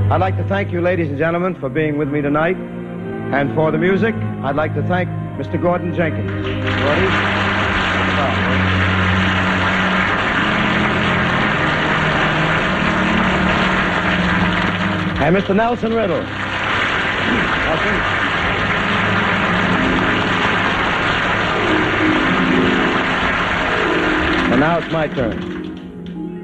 I'd like to thank you, ladies and gentlemen, for being with me tonight. And for the music, I'd like to thank Mr. Gordon Jenkins. Gordy? And Mr. Nelson Riddle. And now it's my turn.